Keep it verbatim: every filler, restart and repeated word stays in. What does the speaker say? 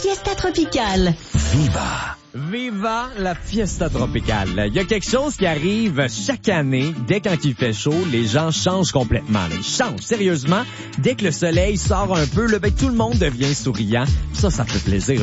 Fiesta Tropicale. Viva! Viva la Fiesta Tropicale. Il y a quelque chose qui arrive chaque année. Dès quand il fait chaud, les gens changent complètement. Ils changent, sérieusement. Dès que le soleil sort un peu, là, ben, tout le monde devient souriant. Ça, ça fait plaisir.